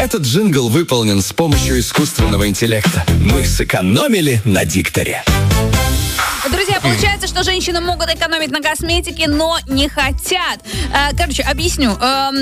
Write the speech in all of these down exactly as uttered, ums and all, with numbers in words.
Этот джингл выполнен с помощью искусственного интеллекта. Мы сэкономили на дикторе. Друзья, получается, что женщины могут экономить на косметике, но не хотят. Короче, объясню.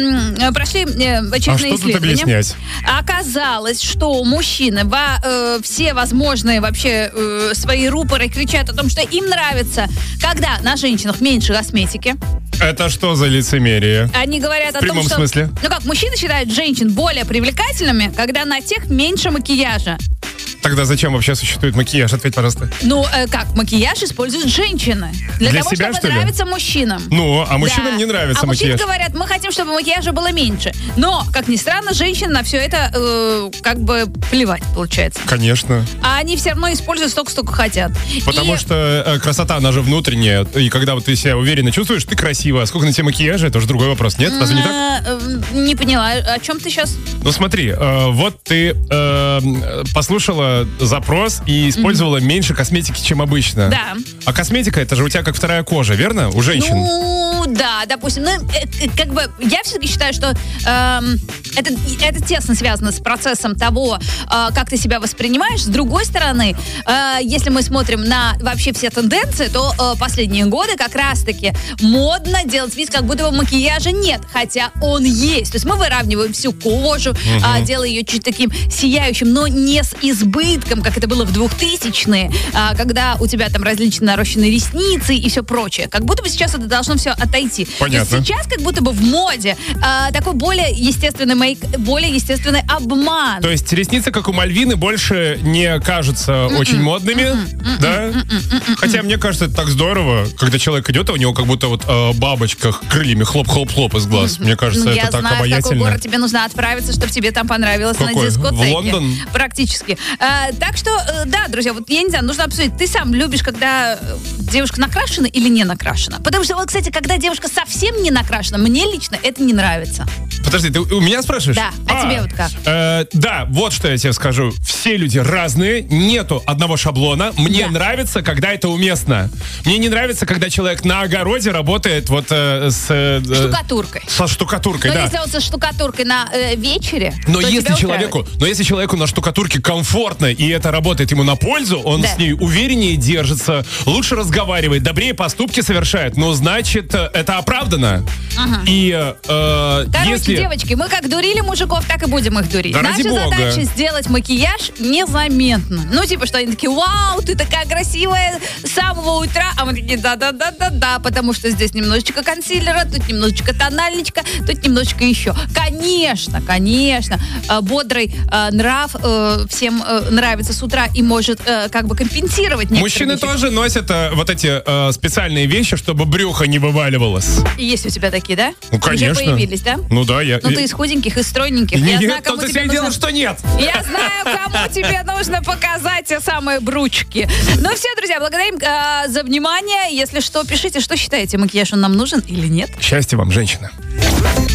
Прошли очередные а что исследования. Тут объяснять? Оказалось, что мужчины во э, все возможные вообще э, свои рупоры кричат о том, что им нравится, когда на женщинах меньше косметики. Это что за лицемерие? Они говорят В о том, прямом что... смысле? Ну как, мужчины считают женщин более привлекательными, когда на тех меньше макияжа. Тогда зачем вообще существует макияж? Ответь, пожалуйста. Ну, э, как, макияж используют женщины. Для, Для того, себя, чтобы что ли? нравиться мужчинам. Ну, а мужчинам Да. не нравится а макияж. мужчины говорят, мы хотим, чтобы макияжа было меньше. Но, как ни странно, женщины на все это э, как бы плевать, получается. Конечно. А они все равно используют столько, сколько хотят. Потому И- что э, красота, она же внутренняя. И когда вот ты себя уверенно чувствуешь, ты красивая. Сколько на тебе макияжа, это уже другой вопрос. Нет? Разве не так? Э, э, Не поняла, о чем ты сейчас? Ну смотри, э, вот ты э, послушала запрос и использовала меньше косметики, чем обычно. Да. А косметика, это же у тебя как вторая кожа, верно? У женщин. Ну, да, допустим. Ну, э, э, как бы, я все-таки считаю, что эм, это, это тесно связано с процессом того, э, как ты себя воспринимаешь. С другой стороны, э, если мы смотрим на вообще все тенденции, то э, последние годы как раз-таки модно делать вид, как будто бы макияжа нет, хотя он есть. То есть мы выравниваем всю кожу, э, делая ее чуть таким сияющим, но не с избытком, как это было в двухтысячные, э, когда у тебя там различные нарощенные ресницы и все прочее. Как будто бы сейчас это должно все отойти. Понятно. То есть сейчас как будто бы в моде э, такой более естественный мейк, более естественный обман. То есть ресницы, как у Мальвины, больше не кажутся очень модными, да? Хотя мне кажется, это так здорово, когда человек идет, а у него как будто вот э, бабочка крыльями хлоп-хлоп-хлоп из глаз. Мне кажется, Ну, это я так знаю, в какой обаятельно. город тебе нужно отправиться, чтобы тебе там понравилось Какой? на дискотеке. В Лондон? Практически. А, так что, э, да, друзья, вот я не знаю, нужно обсудить. Ты сам любишь, когда э, девушка накрашена или не накрашена? Потому что, вот, кстати, когда девушка совсем не накрашена, мне лично это не нравится. Подожди, ты у меня спрашиваешь? Да, а тебе вот как? э, да, вот что я тебе скажу. Все люди разные, нету одного шаблона. Мне Да. нравится, когда это уместно. Мне не нравится, когда человек на огороде работает вот э, с... э, Штукатуркой. Со штукатуркой, Но да. если он со штукатуркой на э, вечере, Но то если тебя человеку, устраивает. но если человеку на штукатурке комфортно и это работает ему на пользу, он Да. с ней увереннее держится, лучше разговаривает, добрее поступки совершает. Ну, значит, э, это оправдано. И э, Короче, если... девочки, мы как дурили мужиков, так и будем их дурить. Да ради Наша бога. задача сделать макияж незаметно. Ну, типа, что они такие, вау, ты такая красивая с самого утра. А мы такие, да-да-да-да-да, потому что здесь немножечко консилера, тут немножечко тональничка, тут немножечко еще. Конечно, конечно, э, бодрый э, нрав э, всем э, нравится с утра и может э, как бы компенсировать некоторые Мужчины вещи. тоже носят э, вот эти э, специальные вещи, чтобы брюхо не вываливалось. И есть у тебя такие, да? Ну, конечно. Уже появились, да? Ну да, я... Ну, ты из худеньких, из стройненьких. Нет, Я знаю, кому только тебе тебе дело, нужно... что нет. Я знаю, кому тебе нужно показать те самые брючки. Ну все, друзья, благодарим э, за внимание. Если что, пишите, что считаете, макияж он нам нужен или нет. Счастья вам, женщина.